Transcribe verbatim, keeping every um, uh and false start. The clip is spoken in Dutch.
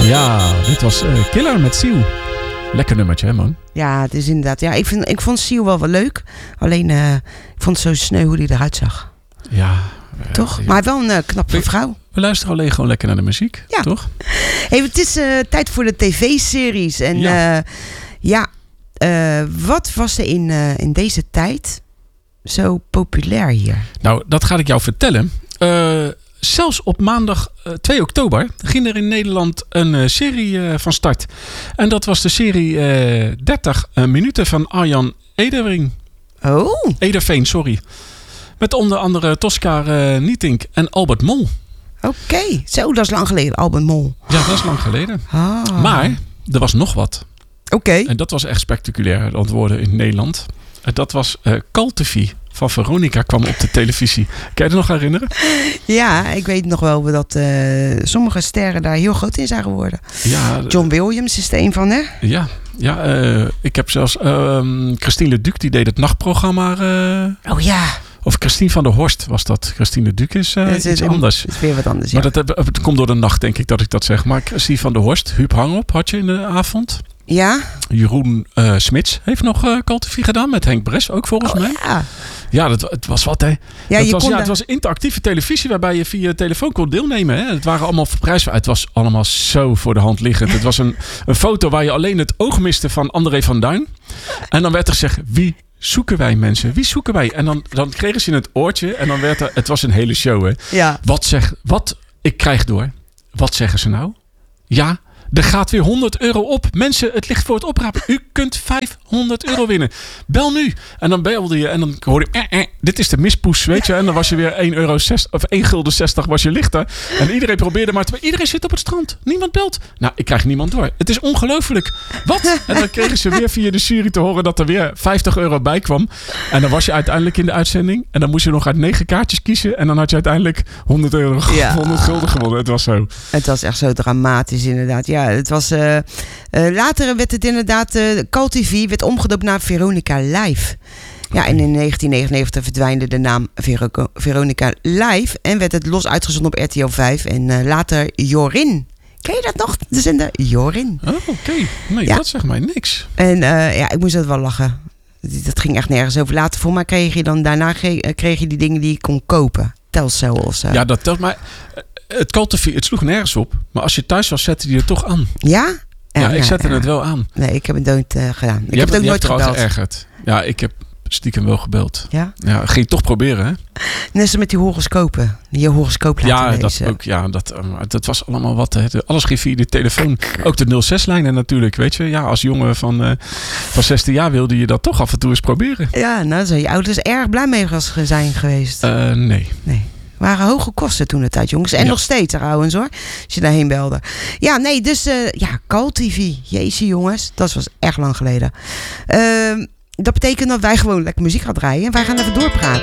Ja, dit was uh, Killer met Seal. Lekker nummertje, hè man? Ja, het is inderdaad. Ja, ik, vind, ik vond Seal wel wel leuk. Alleen, uh, ik vond het zo sneu hoe hij eruit zag. Ja. Toch? Uh, maar wel een uh, knappe we, vrouw. We luisteren alleen gewoon lekker naar de muziek, ja. toch? Hey, het is uh, tijd voor de tv-series. En ja, uh, ja uh, wat was er in, uh, in deze tijd zo populair hier? Nou, dat ga ik jou vertellen. Uh, Zelfs op maandag uh, twee oktober ging er in Nederland een uh, serie uh, van start. En dat was de serie uh, dertig uh, minuten van Arjan Ederveen. Oh. Ederveen, sorry. Met onder andere Tosca uh, Nietink en Albert Mol. Oké, okay. Zo, dat is lang geleden, Albert Mol. Ja, dat is lang geleden. Ah. Maar er was nog wat. Oké. Okay. En dat was echt spectaculair antwoorden in Nederland. En dat was uh, Kaltevi van Veronica kwam op de televisie. Kan je je nog herinneren? Ja, ik weet nog wel dat uh, sommige sterren daar heel groot in zijn geworden. Ja, John Williams is er een van, hè? Ja, ja uh, ik heb zelfs uh, Christine Leduc, die deed het nachtprogramma. Uh, oh ja. Of Christine van der Horst was dat. Christine Leduc is uh, iets een, anders. Het is weer wat anders, ja. Maar dat, het komt door de nacht, denk ik, dat ik dat zeg. Maar Christine van der Horst, Huub Hangop had je in de avond. Ja. Jeroen uh, Smits heeft nog uh, Kaltevi gedaan met Henk Bres ook volgens oh, mij. Ja, ja dat, het was wat hè. Ja, het, je was, kon ja, de... het was interactieve televisie waarbij je via telefoon kon deelnemen. Hè. Het waren allemaal prijzen. Het was allemaal zo voor de hand liggend. Het was een, een foto waar je alleen het oog miste van André van Duin. En dan werd er gezegd, wie zoeken wij mensen? Wie zoeken wij? En dan, dan kregen ze in het oortje en dan werd er, het was een hele show hè. Ja. Wat zeg, wat, ik krijg door. Wat zeggen ze nou? Ja. Er gaat weer honderd euro op. Mensen, het ligt voor het oprapen. U kunt vijfhonderd euro winnen. Bel nu. En dan belde je en dan hoorde je... Eh, eh, dit is de mispoes, weet je. En dan was je weer één euro zestig, of één gulden zestig was je lichter. En iedereen probeerde maar... Te, iedereen zit op het strand. Niemand belt. Nou, ik krijg niemand door. Het is ongelooflijk. Wat? En dan kregen ze weer via de jury te horen dat er weer vijftig euro bij kwam. En dan was je uiteindelijk in de uitzending. En dan moest je nog uit negen kaartjes kiezen. En dan had je uiteindelijk honderd euro, ja. honderd gulden gewonnen. Het was zo. Het was echt zo dramatisch inderdaad. Ja, het was... Uh, uh, later werd het inderdaad... Uh, Kaltevi werd omgedoopt naar Veronica Live. Ja, en in negentien negenennegentig verdwijnde de naam Vero- Veronica Live. En werd het los uitgezonden op R T L vijf. En uh, later Jorin. Ken je dat nog? De zender Jorin. Oh, oké. Okay. Nee, ja. Dat zegt mij niks. En uh, ja, ik moest dat wel lachen. Dat ging echt nergens over. Later voor mij kreeg je dan... Daarna kreeg je die dingen die je kon kopen. Telcel of zo. Ja, dat telt maar... Het Kaltevi, het sloeg nergens op. Maar als je thuis was, zette die er toch aan. Ja? Ja, ja ik ja, zette ja. het wel aan. Nee, ik heb het nooit uh, gedaan. Ik je heb het ook je nooit hebt gebeld. Geërgerd. Ja, ik heb stiekem wel gebeld. Ja? Ja, ging je toch proberen, hè? Net zo met die horoscopen. Die horoscoop laten ja, lezen. Dat ook, ja, dat ook. Dat was allemaal wat. Hè. Alles ging via de telefoon. Ook de nul zes-lijnen natuurlijk, weet je. Ja, als jongen van, uh, van zestien jaar wilde je dat toch af en toe eens proberen. Ja, nou, daar zijn je ouders erg blij mee zijn geweest. Uh, nee. Nee. Waren hoge kosten toen de tijd, jongens. En ja. nog steeds trouwens, hoor. Als je daarheen belde. Ja, nee, dus... Uh, ja, Kaltevi. Jezus, jongens. Dat was echt lang geleden. Uh, dat betekent dat wij gewoon lekker muziek gaan draaien. En wij gaan even doorpraten.